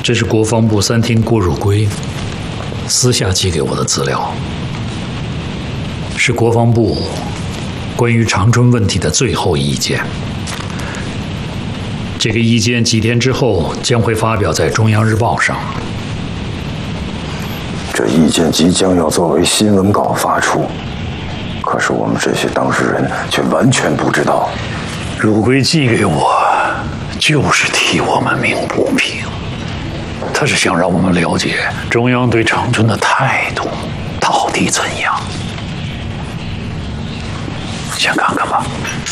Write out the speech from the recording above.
这是国防部3厅郭汝瑰私下寄给我的资料，是国防部关于长春问题的最后意见。这个意见几天之后将会发表在《中央日报》上。 这意见即将要作为新闻稿发出，可是我们这些当事人却完全不知道。 汝瑰寄给我，就是替我们鸣不平。他是想让我们了解中央对长春的态度到底怎样。先看看吧。